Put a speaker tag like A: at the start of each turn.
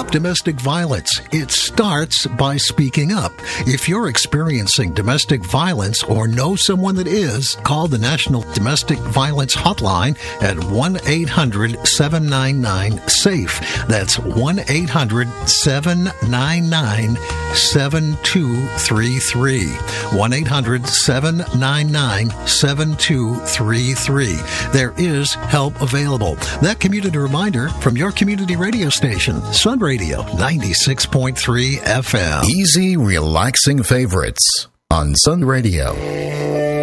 A: domestic violence. It starts by speaking up. If you're experiencing domestic violence or know someone that is, call the National Domestic Violence Hotline at 1-800-799-SAFE. That's 1-800-799-7233. 1-800-799-7233. There is help available. That community reminder from your community radio station, Sun Radio 96.3 FM.
B: Easy, relaxing favorites on Sun Radio.